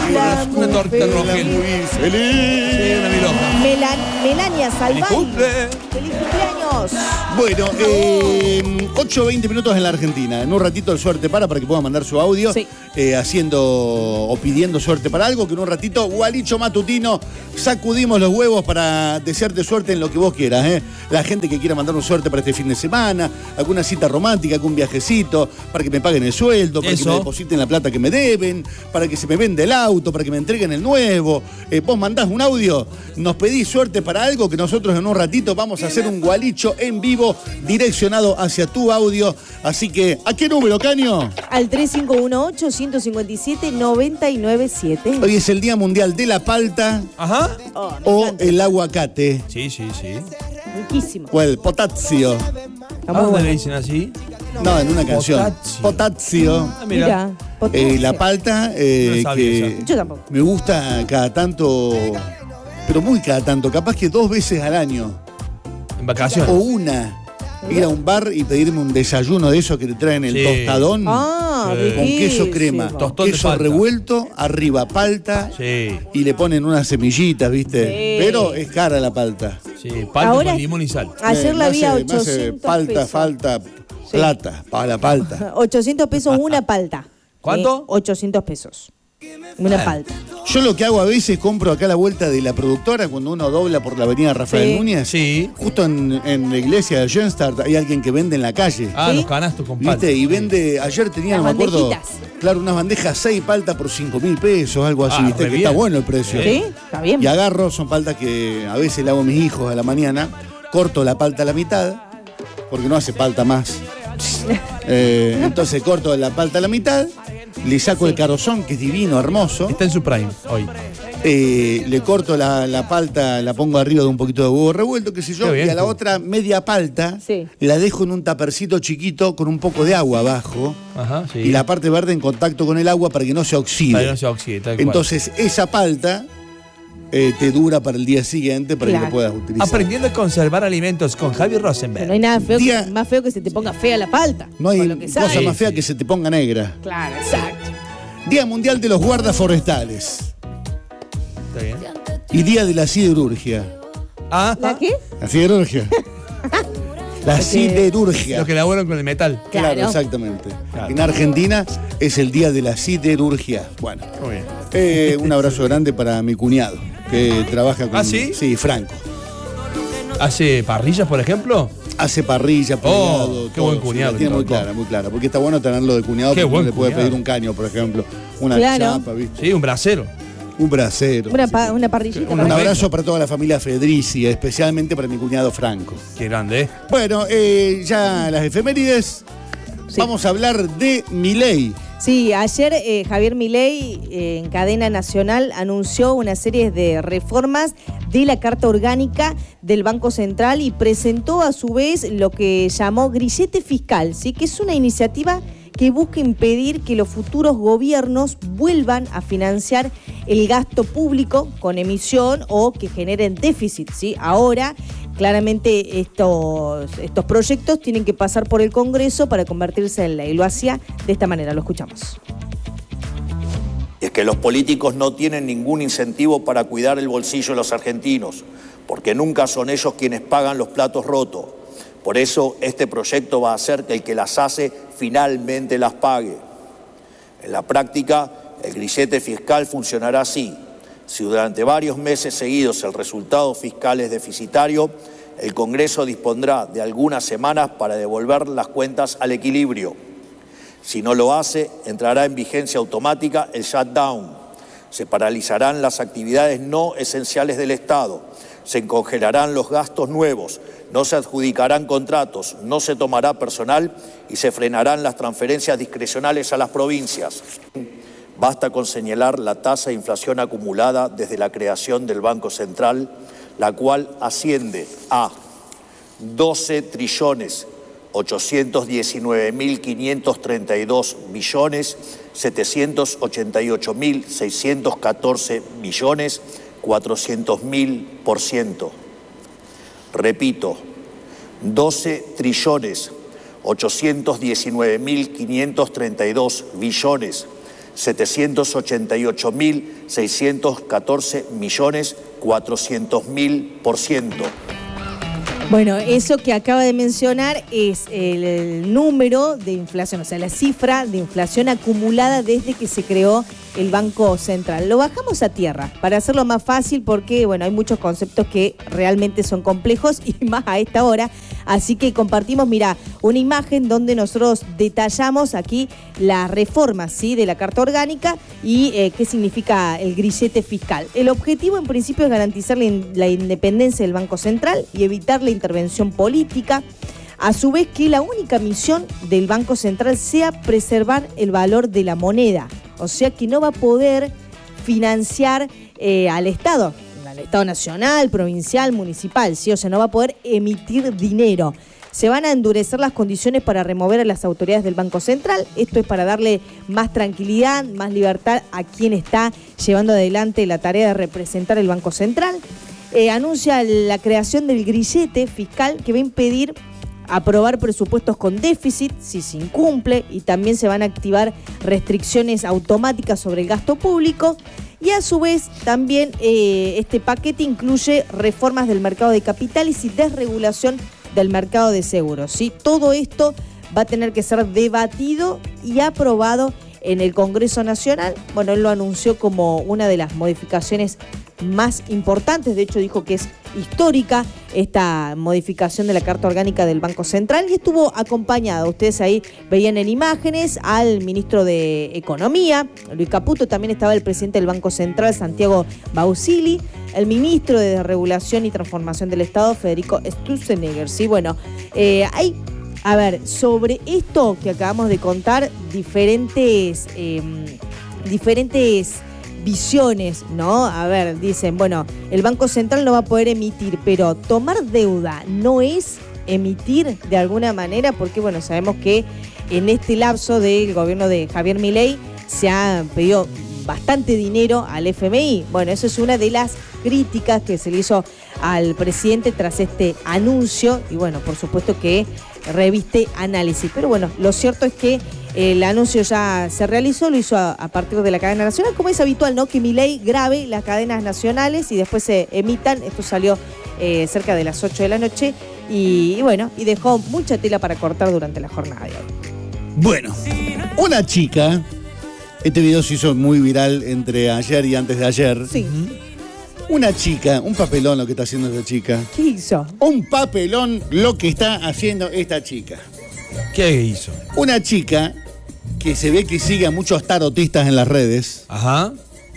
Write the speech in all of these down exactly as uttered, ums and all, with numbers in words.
Anda una torta muy Rogel. feliz. Sí, una milonga. Melan- Melania ¡Feliz Salvay. cumple! ¡Feliz cumpleaños! Bueno, eh, ocho veinte minutos en la Argentina. En un ratito el suerte para para que pueda mandar su audio. Sí. eh, haciendo o pidiendo suerte para algo. Que en un ratito, Gualicho Matutino, sacudimos los huevos para desearte suerte en lo que vos quieras. ¿eh? La gente que quiera mandarnos suerte para este fin de semana, alguna cita romántica, algún viajecito, para que me paguen el sueldo, para Eso. que me depositen la plata que me deben, para que se me venda el auto, para que me entreguen el nuevo. Eh, vos mandás un audio, nos pedís suerte para algo que nosotros en un ratito vamos a hacer un Gualicho en vivo direccionado hacia tu audio. Así que, ¿a qué número, Caño? Al tres cinco uno ocho, uno cinco siete, nueve nueve siete. Hoy es el Día Mundial de la Palta Ajá. Oh, me o encanta. el aguacate Sí, sí, sí. Riquísimo. o el potasio. Está ¿A muy dónde bueno. le dicen así? No, en una canción. Potasio. Potasio. Ah, mira. Mira, Eh, potencia. la palta eh, No sabía que eso. Yo tampoco. me gusta cada tanto, pero muy cada tanto, capaz que dos veces al año En o vacaciones. una. Ir a un bar y pedirme un desayuno de esos que te traen el Sí. tostadón Ah, Eh, con queso riquísimo. crema, Tostón de queso palta. revuelto, arriba palta Sí, y le ponen unas semillitas, ¿viste? Sí. Pero es cara la palta. sí. Palta Ahora- con limón y sal. Ayer Eh, la me vi a hace- me hace ochocientos palta, pesos. falta, plata, para la palta. ochocientos pesos una palta. ¿Cuánto? Eh, ochocientos pesos. Una Ah. palta. Yo lo que hago a veces compro acá a la vuelta de la productora cuando uno dobla por la avenida Rafael Sí. Núñez. Sí. Justo en, en la iglesia de Schoenstatt hay alguien que vende en la calle. Ah, ¿Sí? los canastos con palta. ¿Viste? Y vende, ayer tenía, Las no me acuerdo, bandejitas. claro, unas bandejas seis paltas por cinco mil pesos, algo así, Ah, ¿viste? re Que bien. está bueno el precio. ¿Sí? Está bien. Y agarro, son paltas que a veces le hago a mis hijos a la mañana, corto la palta a la mitad, porque no hace palta más. Eh, entonces corto la palta a la mitad, le saco el carozón, que es divino, hermoso. Está en su prime hoy. Eh, le corto la, la palta, la pongo arriba de un poquito de huevo revuelto, qué sé yo, Qué bien, y a la tú. otra media palta Sí. la dejo en un tapercito chiquito con un poco de agua abajo Ajá, sí. y la parte verde en contacto con el agua para que no se oxide. Para que no se oxide, tal cual. Entonces esa palta eh, te dura para el día siguiente para que Claro. lo puedas utilizar. Aprendiendo a conservar alimentos con Javi Pero Rosenberg. no hay nada feo Día- que, más feo que se te ponga fea la palta. No hay con lo que cosa sabe. más fea Sí, que sí. se te ponga negra. Claro, exacto. Día Mundial de los Guardas Forestales ¿Está bien? y Día de la Siderurgia. Ah, ¿La qué? La siderurgia. La siderurgia. los que laburan con el metal. Claro, Claro. exactamente. Claro. En Argentina es el Día de la Siderurgia. Bueno, Muy bien. eh, un abrazo grande para mi cuñado, que trabaja con... ¿Ah, sí? Sí, Franco. ¿Hace parrillas, por ejemplo? Hace parrilla, pegado, qué todo. buen cuñado La que tiene muy tocó. clara, muy clara. Porque está bueno tenerlo de cuñado, Qué porque buen uno le puede cuñado. pedir un caño, por ejemplo. Una Claro. chapa, ¿viste? Sí, un brasero. Un brasero. Una, pa- una parrillita. Un para- abrazo para toda la familia Fedrici, especialmente para mi cuñado Franco. Qué grande, ¿eh? Bueno, eh, ya las efemérides. Sí. Vamos a hablar de Milei. Sí, ayer eh, Javier Milei eh, en cadena nacional anunció una serie de reformas de la Carta Orgánica del Banco Central y presentó a su vez lo que llamó grillete fiscal, ¿sí? Que es una iniciativa que busca impedir que los futuros gobiernos vuelvan a financiar el gasto público con emisión o que generen déficit, ¿sí? Ahora, claramente estos, estos proyectos tienen que pasar por el Congreso para convertirse en ley. Lo hacía de esta manera, lo escuchamos. Es que los políticos no tienen ningún incentivo para cuidar el bolsillo de los argentinos, porque nunca son ellos quienes pagan los platos rotos. Por eso este proyecto va a hacer que el que las hace finalmente las pague. En la práctica, el grillete fiscal funcionará así. Si durante varios meses seguidos el resultado fiscal es deficitario, el Congreso dispondrá de algunas semanas para devolver las cuentas al equilibrio. Si no lo hace, entrará en vigencia automática el shutdown. Se paralizarán las actividades no esenciales del Estado. Se congelarán los gastos nuevos. No se adjudicarán contratos. No se tomará personal y se frenarán las transferencias discrecionales a las provincias. Basta con señalar la tasa de inflación acumulada desde la creación del Banco Central, la cual asciende a doce trillones ochocientos diecinueve mil quinientos treinta y dos billones setecientos ochenta y ocho mil seiscientos catorce billones cuatrocientos mil por ciento. Repito, doce trillones ochocientos diecinueve mil quinientos treinta y dos billones setecientos ochenta y ocho mil seiscientos catorce millones cuatrocientos mil por ciento. Bueno, eso que acaba de mencionar es el, el número de inflación, o sea, la cifra de inflación acumulada desde que se creó el Banco Central. Lo bajamos a tierra para hacerlo más fácil porque, bueno, hay muchos conceptos que realmente son complejos y más a esta hora. Así que compartimos, mira, una imagen donde nosotros detallamos aquí las reformas, ¿sí?, de la Carta Orgánica y eh, qué significa el grillete fiscal. El objetivo en principio es garantizar la, in- la independencia del Banco Central y evitar la intervención política. A su vez que la única misión del Banco Central sea preservar el valor de la moneda. O sea que no va a poder financiar eh, al Estado, al Estado nacional, provincial, municipal, ¿sí? O sea, no va a poder emitir dinero. Se van a endurecer las condiciones para remover a las autoridades del Banco Central. Esto es para darle más tranquilidad, más libertad a quien está llevando adelante la tarea de representar el Banco Central. Eh, anuncia la creación del grillete fiscal que va a impedir aprobar presupuestos con déficit si se incumple, y también se van a activar restricciones automáticas sobre el gasto público. Y a su vez también eh, este paquete incluye reformas del mercado de capitales y desregulación del mercado de seguros, ¿sí? Todo esto va a tener que ser debatido y aprobado en el Congreso Nacional. Bueno, él lo anunció como una de las modificaciones más importantes. De hecho, dijo que es histórica esta modificación de la Carta Orgánica del Banco Central y estuvo acompañado, ustedes ahí veían en imágenes, al ministro de Economía, Luis Caputo, también estaba el presidente del Banco Central, Santiago Bausili, el ministro de Desregulación y Transformación del Estado, Federico Sturzenegger. Sí, bueno, eh, hay, a ver, sobre esto que acabamos de contar, diferentes, eh, diferentes visiones, ¿no? A ver, dicen, bueno, el Banco Central no va a poder emitir, pero tomar deuda no es emitir de alguna manera, porque, bueno, sabemos que en este lapso del gobierno de Javier Milei se ha pedido bastante dinero al F M I. Bueno, eso es una de las críticas que se le hizo al presidente tras este anuncio y, bueno, por supuesto que reviste análisis. Pero, bueno, lo cierto es que el anuncio ya se realizó, lo hizo a, a partir de la cadena nacional, como es habitual, ¿no? Que Milei grabe las cadenas nacionales y después se emitan. Esto salió eh, cerca de las ocho de la noche y, y bueno, y dejó mucha tela para cortar durante la jornada de hoy. Bueno, una chica, este video se hizo muy viral entre ayer y antes de ayer. Sí. Una chica, un papelón lo que está haciendo esta chica. ¿Qué hizo? Un papelón lo que está haciendo esta chica. ¿Qué hizo? Una chica que se ve que sigue a muchos tarotistas en las redes, Ajá.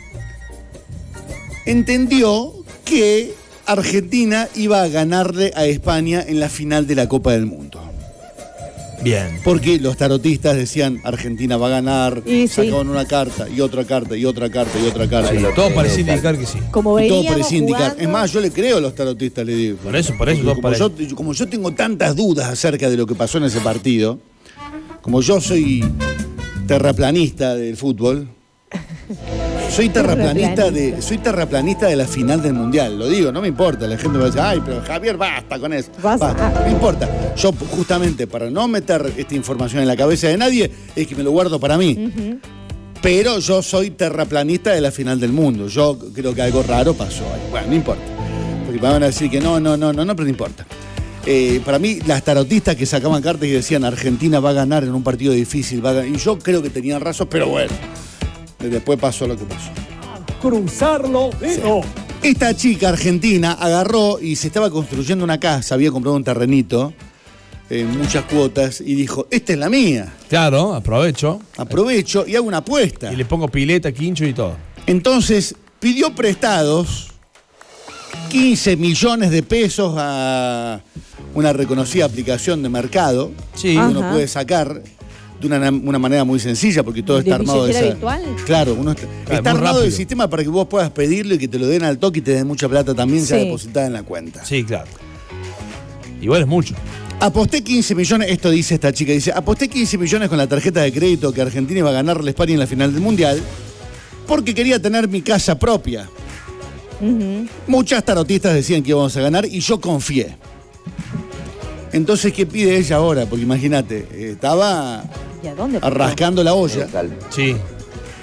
entendió que Argentina iba a ganarle a España en la final de la Copa del Mundo. Bien. Porque los tarotistas decían Argentina va a ganar, Y sí. sacaban una carta y otra carta y otra carta y otra carta. Sí, todo parecía indicar que sí. Como Y todo veníamos parecía indicar. jugando, Es más, yo le creo a los tarotistas, le digo. Por eso, por eso, Porque todo como, parece. yo, como yo tengo tantas dudas acerca de lo que pasó en ese partido, como yo soy terraplanista del fútbol, soy terraplanista de, soy terraplanista de la final del Mundial. Lo digo, no me importa. La gente va a decir, ay, pero Javier, basta con eso. Basta. Basta. No importa. Yo, justamente, para no meter esta información en la cabeza de nadie, es que me lo guardo para mí. Uh-huh. Pero yo soy terraplanista de la final del mundo. Yo creo que algo raro pasó ahí. Bueno, no importa. Porque me van a decir que no, no, no, no, no, pero no importa. Eh, para mí, las tarotistas que sacaban cartas y decían Argentina va a ganar en un partido difícil, va a ganar, y yo creo que tenían razón, pero bueno, después pasó lo que pasó. Cruzarlo de no. Esta chica argentina agarró y se estaba construyendo una casa, había comprado un terrenito en muchas cuotas y dijo, esta es la mía, Claro, aprovecho. aprovecho y hago una apuesta. Y le pongo pileta, quincho y todo. Entonces pidió prestados quince millones de pesos a una reconocida aplicación de mercado Sí. que uno Ajá. puede sacar de una, una manera muy sencilla porque todo ¿De está armado de billetera esa- virtual? Claro, uno está, Claro, está muy armado el rápido. sistema para que vos puedas pedirlo y que te lo den al toque y te den mucha plata también ya Sí. depositada en la cuenta. Sí, claro. Igual es mucho. Aposté quince millones, esto dice esta chica, dice, aposté quince millones con la tarjeta de crédito que Argentina iba a ganarle a España en la final del Mundial porque quería tener mi casa propia. Uh-huh. Muchas tarotistas decían que íbamos a ganar y yo confié. Entonces, ¿qué pide ella ahora? Porque imagínate, eh, estaba ¿Y a dónde? rascando la olla Sí.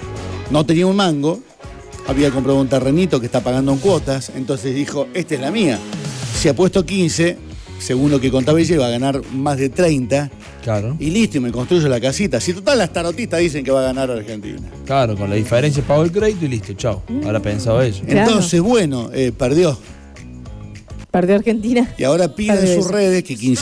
no tenía un mango, había comprado un terrenito que está pagando en cuotas, entonces dijo, esta es la mía. Si apuesto quince, según lo que contaba ella, iba a ganar más de treinta. Claro. Y listo, y me construyo la casita. Si total las tarotistas dicen que va a ganar Argentina. Claro, con la diferencia pago el crédito y listo, chao. Ahora pensaba ella. Claro. Entonces, bueno, eh, perdió. Perdió Argentina. Y ahora pide en Perdió sus eso. redes que quien